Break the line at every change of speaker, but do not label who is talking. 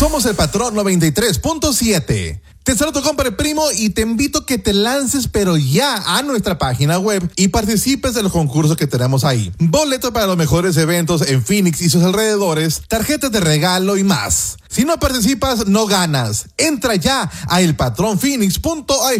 Somos el Patrón 93.7. Te saludo, compadre primo, y te invito a que te lances, pero ya, a nuestra página web y participes de los concursos que tenemos ahí. Boletos para los mejores eventos en Phoenix y sus alrededores, tarjetas de regalo y más. Si no participas, no ganas. Entra ya a elpatronphoenix.ai